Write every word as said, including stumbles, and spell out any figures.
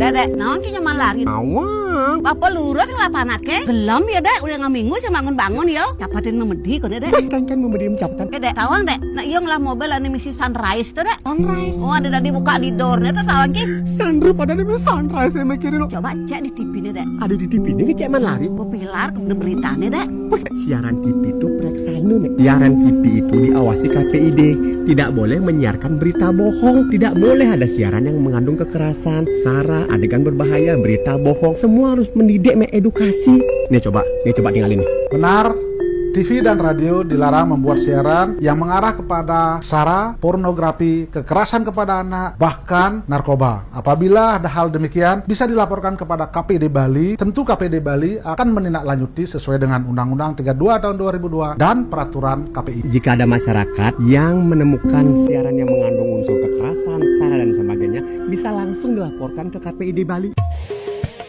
Dek, naon ki nyaman lari? Awang. Bapak lurah ngelapanake? Belum ya, Dek. Udah ngaminggu saya bangun-bangun ya. Dapatin memedi kok, Dek. Kan kan memberi mencaputan. Eh, Dek, tawang, Dek. Nah, iya ngelah mobil ane misi Sunrise tuh, Dek. Sunrise. Oh, ada tadi buka di door-nya tuh tawang ki. Sunroof ada nih Sunrise saya mikirin lo. Coba cek di T V nih, Dek. Ada di T V ini ngecek man lari. Populer ke beritanya, Dek. Wih, siaran T V itu preksana nih. Siaran T V itu diawasi K P I D. Tidak boleh menyiarkan berita bohong. Tidak boleh ada siaran yang mengandung kekerasan, sara, adegan berbahaya, berita bohong. Semua harus mendidik, mengedukasi. Nih coba, nih coba tinggalin nih. Benar, T V dan radio dilarang membuat siaran yang mengarah kepada sara, pornografi, kekerasan kepada anak, bahkan narkoba. Apabila ada hal demikian, bisa dilaporkan kepada K P I D Bali. Tentu K P I D Bali akan menindaklanjuti sesuai dengan Undang-Undang tiga puluh dua tahun dua ribu dua dan peraturan K P I. Jika ada masyarakat yang menemukan siaran yang mengandung unsur kekerasan, sara dan sebagainya, bisa langsung dilaporkan ke K P I D Bali.